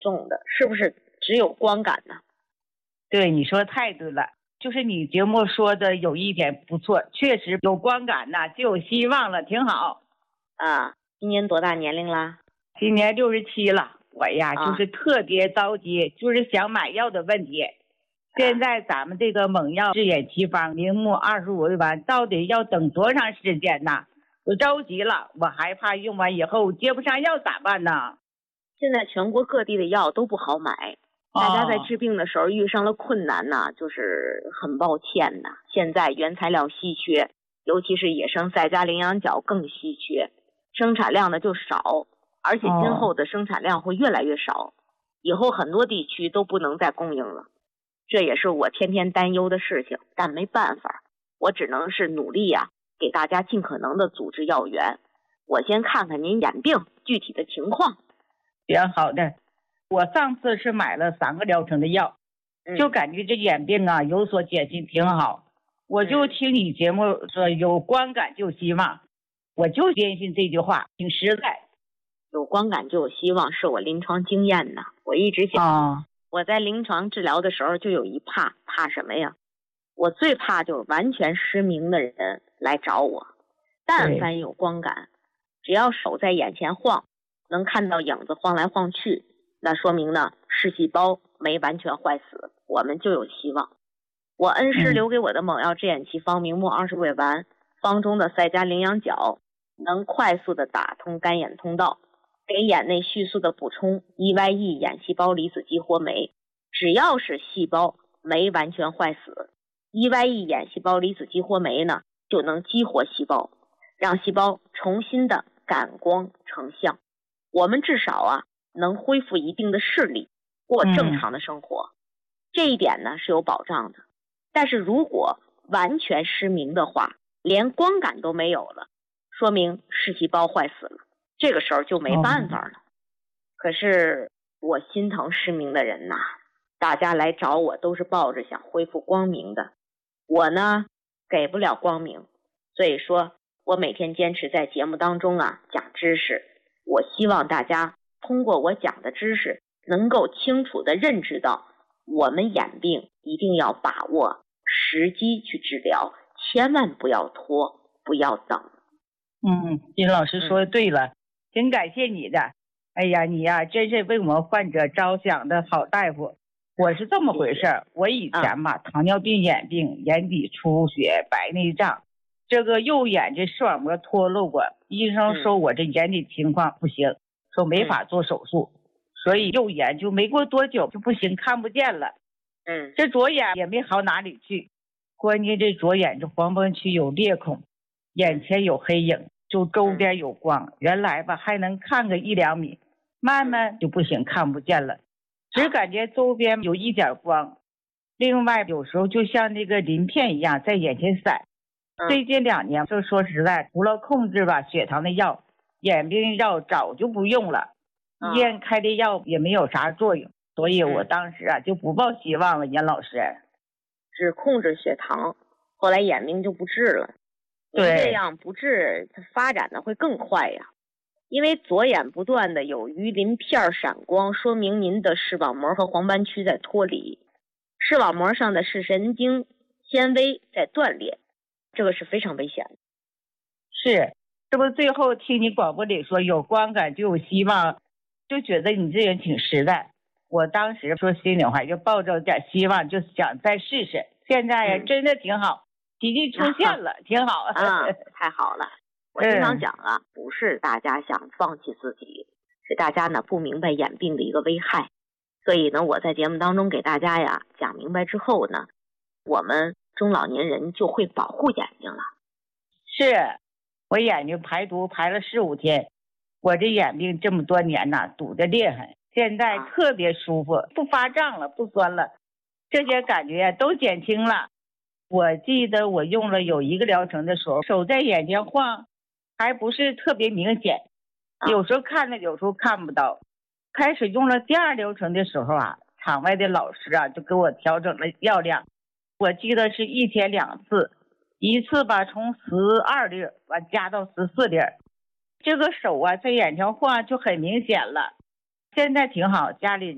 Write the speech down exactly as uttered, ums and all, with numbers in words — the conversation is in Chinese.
重的，是不是只有光感呢？ 对，你说太对了，就是你节目说的有一点不错，确实有光感呐，就有希望了，挺好。 啊，今年多大年龄啦？ 今年六十七了。我呀、 啊、 就是特别着急，就是想买药的问题。现在咱们这个猛药治眼奇方明目二十五味丸到底要等多长时间呢？我着急了，我害怕用完以后接不上药咋办呢？ 现在全国各地的药都不好买，大家在治病的时候遇上了困难呢，就是很抱歉呐。现在原材料稀缺，尤其是野生赛迦羚羊角更稀缺，生产量呢就少，而且今后的生产量会越来越少，以后很多地区都不能再供应了。这也是我天天担忧的事情，但没办法，我只能是努力呀、啊，给大家尽可能的组织药源。我先看看您眼病具体的情况。 行，好的。我上次是买了三个疗程的药， 嗯、 就感觉这眼病啊有所减轻，挺好。我就听你节目说有光感就有希望，我就坚信这句话，挺实在。 有光感就有希望，是我临床经验呢。我一直想、 哦， 我在临床治疗的时候就有一怕，怕什么呀？我最怕就是完全失明的人来找我，但凡有光感，只要手在眼前晃，能看到影子晃来晃去，那说明呢视细胞没完全坏死，我们就有希望。我恩师留给我的猛药治眼奇方明目二十味丸，方中的赛迦羚羊角能快速的打通干眼通道，给眼内迅速的补充 E Y E 眼细胞离子激活酶。只要是细胞没完全坏死， E Y E 眼细胞离子激活酶呢就能激活细胞，让细胞重新的感光成像，我们至少啊能恢复一定的视力，过正常的生活、嗯、这一点呢是有保障的。但是如果完全失明的话，连光感都没有了，说明视细胞坏死了，这个时候就没办法了、哦、可是我心疼失明的人呐，大家来找我都是抱着想恢复光明的，我呢给不了光明，所以说我每天坚持在节目当中啊讲知识，我希望大家通过我讲的知识能够清楚地认知到，我们眼病一定要把握时机去治疗，千万不要拖，不要等。 嗯，金老师说的对了、嗯、挺感谢你的。哎呀，你呀真是为我们患者着想的好大夫。我是这么回事，我以前吧、嗯、糖尿病眼病，眼底出血，白内障，这个右眼这视网膜脱落过，医生说我这眼底情况不行、嗯、说没法做手术、嗯、所以右眼就没过多久就不行，看不见了。 嗯， 这左眼也没好哪里去，关键这左眼这黄斑区有裂孔，眼前有黑影，就周边有光，原来吧还能看个一两米，慢慢就不行，看不见了，只感觉周边有一点光。另外有时候就像那个鳞片一样在眼前闪。最近两年就说实在，除了控制吧血糖的药，眼病药早就不用了，医院开的药也没有啥作用，所以我当时啊就不抱希望了。严老师只控制血糖，后来眼病就不治了。 对， 这样不治它发展的会更快呀，因为左眼不断的有鱼鳞片闪光，说明您的视网膜和黄斑区在脱离，视网膜上的视神经纤维在断裂，这个是非常危险的。 是，这不最后听你广播里说有光感就有希望，就觉得你这人挺实在。我当时说心里话就抱着点希望，就想再试试，现在呀、嗯、真的挺好，奇迹出现了、啊、挺好啊，太好了。我经常讲啊、嗯、不是大家想放弃自己，是大家呢不明白眼病的一个危害，所以呢我在节目当中给大家呀讲明白之后呢，我们中老年人就会保护眼睛了。 是，我眼睛排毒排了十五天，我这眼病这么多年呐堵得厉害，现在特别舒服，不发胀了，不酸了，这些感觉都减轻了。我记得我用了有一个疗程的时候，手在眼前晃，还不是特别明显，有时候看了有时候看不到。开始用了第二疗程的时候啊，场外的老师啊就给我调整了药量，我记得是一天两次，一次吧从十二粒完加到十四粒，这个手啊在眼前晃就很明显了。现在挺好，家里人